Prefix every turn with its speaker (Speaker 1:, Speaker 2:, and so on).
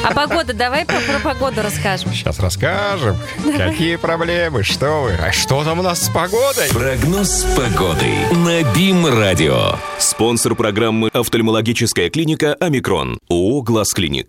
Speaker 1: А погода, давай про погоду расскажем.
Speaker 2: Сейчас расскажем. Какие проблемы, что вы? А что там у нас с погодой?
Speaker 3: Прогноз погоды на БИМ-радио. Спонсор программы «Офтальмологическая клиника Омикрон». ООО «Глаз Клиник».